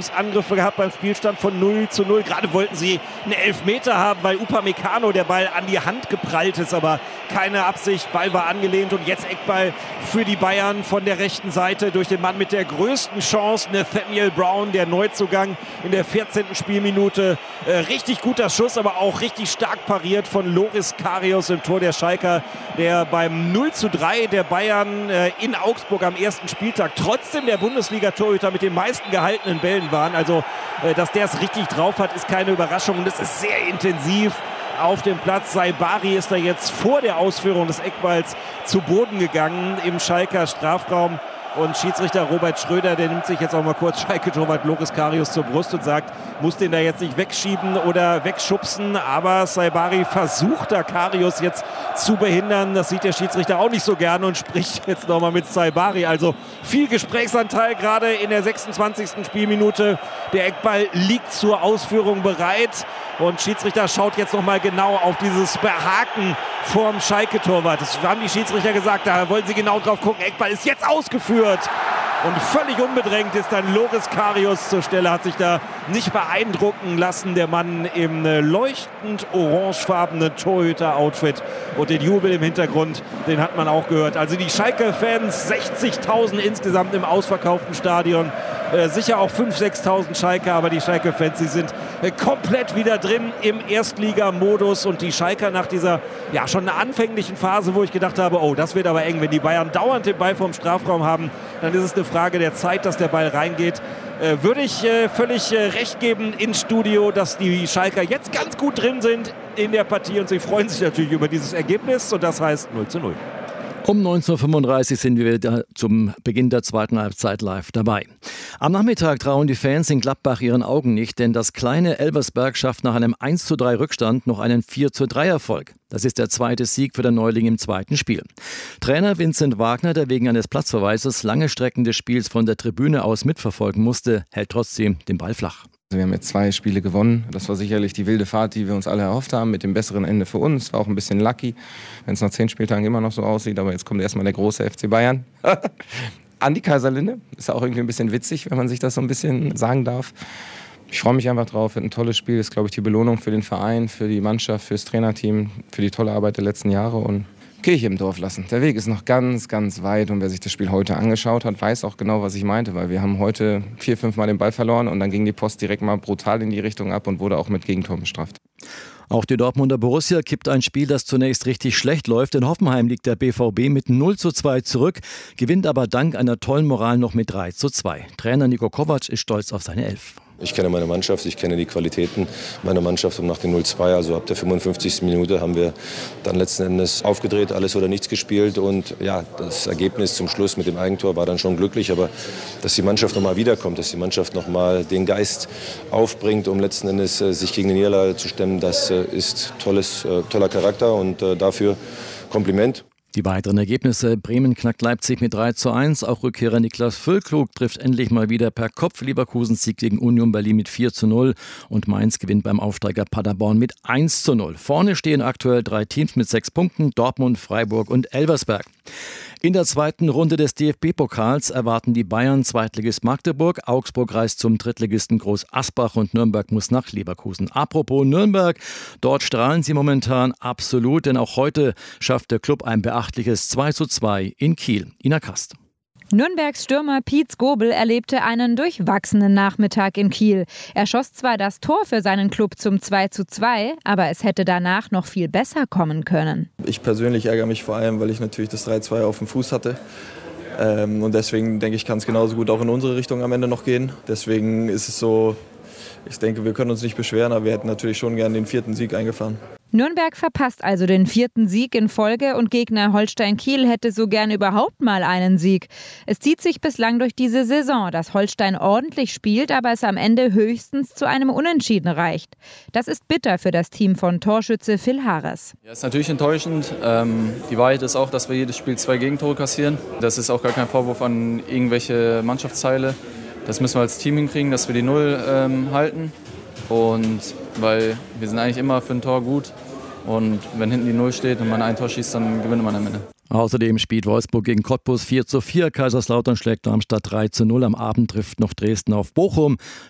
Stellungsangriffe gehabt beim Spielstand von 0:0. Gerade wollten sie einen Elfmeter haben, weil Upamecano der Ball an die Hand geprallt ist, aber keine Absicht. Ball war angelehnt und jetzt Eckball für die Bayern von der rechten Seite durch den Mann mit der größten Chance, Nathaniel Brown, der Neuzugang in der 14. Spielminute. Richtig guter Schuss, aber auch richtig stark pariert von Loris Karius im Tor der Schalker, der beim 0:3 der Bayern in Augsburg am ersten Spieltag trotzdem der Bundesliga-Torhüter mit den meisten gehaltenen Bällen waren. Also, dass der es richtig drauf hat, ist keine Überraschung und es ist sehr intensiv auf dem Platz. Saibari ist da jetzt vor der Ausführung des Eckballs zu Boden gegangen im Schalker Strafraum. Und Schiedsrichter Robert Schröder, der nimmt sich jetzt auch mal kurz Schalke-Torwart Loris Karius zur Brust und sagt, muss den da jetzt nicht wegschieben oder wegschubsen. Aber Saibari versucht da Karius jetzt zu behindern. Das sieht der Schiedsrichter auch nicht so gerne und spricht jetzt nochmal mit Saibari. Also viel Gesprächsanteil gerade in der 26. Spielminute. Der Eckball liegt zur Ausführung bereit. Und Schiedsrichter schaut jetzt nochmal genau auf dieses Behaken vorm Schalke-Torwart. Das haben die Schiedsrichter gesagt, da wollen sie genau drauf gucken. Eckball ist jetzt ausgeführt. Und völlig unbedrängt ist dann Loris Karius zur Stelle, hat sich da nicht beeindrucken lassen, der Mann im leuchtend orangefarbenen Torhüter-Outfit. Und den Jubel im Hintergrund, den hat man auch gehört. Also die Schalke-Fans, 60.000 insgesamt im ausverkauften Stadion. Sicher auch 5.000, 6.000 Schalker, aber die Schalke-Fans, die sind komplett wieder drin im Erstligamodus. Und die Schalker nach dieser schon anfänglichen Phase, wo ich gedacht habe, oh, das wird aber eng, wenn die Bayern dauernd den Ball vom Strafraum haben, dann ist es eine Frage der Zeit, dass der Ball reingeht. Würde ich völlig recht geben ins Studio, dass die Schalker jetzt ganz gut drin sind in der Partie und sie freuen sich natürlich über dieses Ergebnis und das heißt 0:0. Um 19.35 Uhr sind wir wieder zum Beginn der zweiten Halbzeit live dabei. Am Nachmittag trauen die Fans in Gladbach ihren Augen nicht, denn das kleine Elversberg schafft nach einem 1:3 Rückstand noch einen 4:3 Erfolg. Das ist der zweite Sieg für den Neuling im zweiten Spiel. Trainer Vincent Wagner, der wegen eines Platzverweises lange Strecken des Spiels von der Tribüne aus mitverfolgen musste, hält trotzdem den Ball flach. Wir haben jetzt 2 Spiele gewonnen. Das war sicherlich die wilde Fahrt, die wir uns alle erhofft haben, mit dem besseren Ende für uns. War auch ein bisschen lucky, wenn es nach 10 Spieltagen immer noch so aussieht. Aber jetzt kommt erstmal der große FC Bayern. An die Kaiserlinde. Ist auch irgendwie ein bisschen witzig, wenn man sich das so ein bisschen sagen darf. Ich freue mich einfach drauf. Wird ein tolles Spiel. Ist, glaube ich, die Belohnung für den Verein, für die Mannschaft, für das Trainerteam, für die tolle Arbeit der letzten Jahre. Und Kirche im Dorf lassen. Der Weg ist noch ganz, ganz weit und wer sich das Spiel heute angeschaut hat, weiß auch genau, was ich meinte, weil wir haben heute 4-5 Mal den Ball verloren und dann ging die Post direkt mal brutal in die Richtung ab und wurde auch mit Gegentor bestraft. Auch die Dortmunder Borussia kippt ein Spiel, das zunächst richtig schlecht läuft. In Hoffenheim liegt der BVB mit 0:2 zurück, gewinnt aber dank einer tollen Moral noch mit 3:2. Trainer Niko Kovac ist stolz auf seine Elf. Ich kenne meine Mannschaft, ich kenne die Qualitäten meiner Mannschaft und nach dem 0:2, also ab der 55. Minute haben wir dann letzten Endes aufgedreht, alles oder nichts gespielt und ja, das Ergebnis zum Schluss mit dem Eigentor war dann schon glücklich, aber dass die Mannschaft nochmal wiederkommt, dass die Mannschaft nochmal den Geist aufbringt, um letzten Endes sich gegen die Niederlage zu stemmen, das ist toller Charakter und dafür Kompliment. Die weiteren Ergebnisse: Bremen knackt Leipzig mit 3:1. Auch Rückkehrer Niklas Füllkrug trifft endlich mal wieder per Kopf. Leverkusen siegt gegen Union Berlin mit 4:0 und Mainz gewinnt beim Aufsteiger Paderborn mit 1:0. Vorne stehen aktuell 3 Teams mit 6 Punkten: Dortmund, Freiburg und Elversberg. In der zweiten Runde des DFB-Pokals erwarten die Bayern Zweitligist Magdeburg. Augsburg reist zum Drittligisten Groß Asbach und Nürnberg muss nach Leverkusen. Apropos Nürnberg, dort strahlen sie momentan absolut, denn auch heute schafft der Klub ein beachtliches 2:2 in Kiel. Ina Kast. Nürnbergs Stürmer Pietz Gobel erlebte einen durchwachsenen Nachmittag in Kiel. Er schoss zwar das Tor für seinen Club zum 2:2, aber es hätte danach noch viel besser kommen können. Ich persönlich ärgere mich vor allem, weil ich natürlich das 3:2 auf dem Fuß hatte. Und deswegen denke ich, kann es genauso gut auch in unsere Richtung am Ende noch gehen. Deswegen ist es so, ich denke, wir können uns nicht beschweren, aber wir hätten natürlich schon gern den 4. Sieg eingefahren. Nürnberg verpasst also den 4. Sieg in Folge und Gegner Holstein Kiel hätte so gern überhaupt mal einen Sieg. Es zieht sich bislang durch diese Saison, dass Holstein ordentlich spielt, aber es am Ende höchstens zu einem Unentschieden reicht. Das ist bitter für das Team von Torschütze Phil Harris. Ja, ist natürlich enttäuschend. Die Wahrheit ist auch, dass wir jedes Spiel 2 Gegentore kassieren. Das ist auch gar kein Vorwurf an irgendwelche Mannschaftsteile. Das müssen wir als Team hinkriegen, dass wir die 0 halten. Und weil wir sind eigentlich immer für ein Tor gut. Und wenn hinten die 0 steht und man ein Tor schießt, dann gewinnt man am Ende. Außerdem spielt Wolfsburg gegen Cottbus 4:4. Kaiserslautern schlägt Darmstadt 3:0. Am Abend trifft noch Dresden auf Bochum.